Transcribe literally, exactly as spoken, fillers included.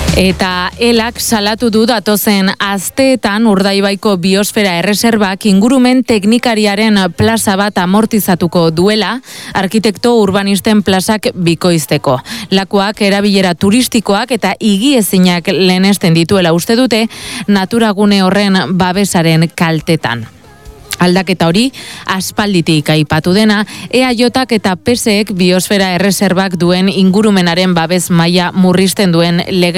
Eta elak salatu du datozen asteetan Urdaibaiko biosfera erreserbak ingurumen teknikariaren plaza bat amortizatuko duela, arkitekto urbanisten plazak bikoizteko. Lakuak erabilera turistikoak eta higiezinak lehenesten dituela uste dute, naturagune horren babesaren kaltetan. Aldaketa hori aspalditik aipatu dena, E A Jk eta P S ek biosfera erreserbak duen ingurumenaren babes maila murrizten duen lege